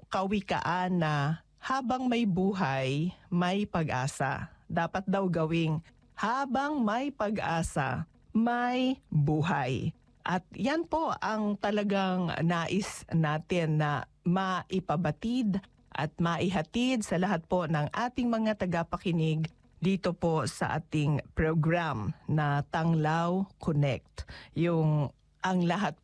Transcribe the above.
kawikaan na habang may buhay, may pag-asa. Dapat daw gawing habang may pag-asa, may buhay. At yan po ang talagang nais natin na maipabatid at maihatid sa lahat po ng ating mga tagapakinig dito po sa ating program na Tanglaw Connect. Ang lahat